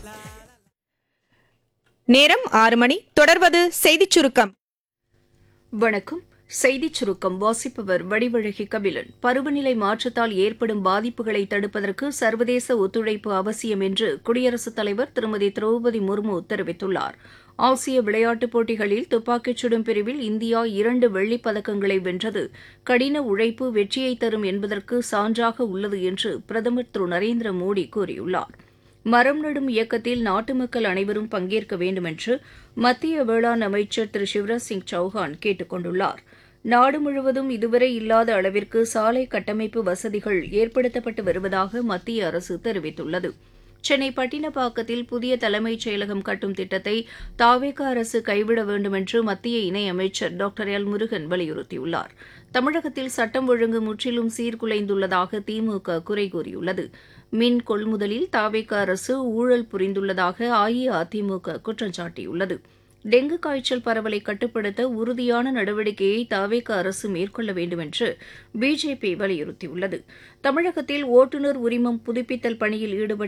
நேரம் 6 மணி. தொடர்வது செய்திச் சுருக்கம். வணக்கம். செய்திச் சுருக்கம் வாசிப்பவர் வடிவழகி கபிலன். பருவநிலை மாற்றத்தால் ஏற்படும் பாதிப்புகளை தடுப்பதற்கு சர்வதேச ஒத்துழைப்பு அவசியம் என்று குடியரசுத் தலைவர் திருமதி திரௌபதி முர்மு தெரிவித்துள்ளார். ஆசிய விளையாட்டுப் போட்டிகளில் துப்பாக்கிச் சுடும் பிரிவில் இந்தியா 2 வெள்ளிப் பதக்கங்களை வென்றது கடின உழைப்பு வெற்றியை தரும் என்பதற்கு சான்றாக உள்ளது என்று பிரதமர் திரு நரேந்திர மோடி கூறியுள்ளார். மரம் நடும் இயக்கத்தில் நாட்டு மக்கள் அனைவரும் பங்கேற்க வேண்டும் என்று மத்திய வேளாண் அமைச்சர் திரு சிவராஜ் சிங் சௌஹான் கேட்டுக் கொண்டுள்ளார். நாடு முழுவதும் இதுவரை இல்லாத அளவிற்கு சாலை கட்டமைப்பு வசதிகள் ஏற்படுத்தப்பட்டு வருவதாக மத்திய அரசு தெரிவித்துள்ளது. சென்னை பட்டினப்பாக்கத்தில் புதிய தலைமைச் செயலகம் கட்டும் திட்டத்தை தாவேக அரசு கைவிட வேண்டும் என்று மத்திய இணையமைச்சர் டாக்டர் எல் முருகன் வலியுறுத்தியுள்ளார். தமிழகத்தில் சட்டம் ஒழுங்கு முற்றிலும் சீர்குலைந்துள்ளதாக திமுக குறை கூறியுள்ளது. மின் கொள்முதலில் தாவேக அரசு ஊழல் புரிந்துள்ளதாக அஇஅதிமுக குற்றம் சாட்டியுள்ளது. டெங்கு காய்ச்சல் பரவலை கட்டுப்படுத்த உறுதியான நடவடிக்கையை தாவேக அரசு மேற்கொள்ள வேண்டும் என்று பிஜேபி வலியுறுத்தியுள்ளது. தமிழகத்தில் ஓட்டுநர் உரிமம் புதுப்பித்தல் பணியில் ஈடுபட்ட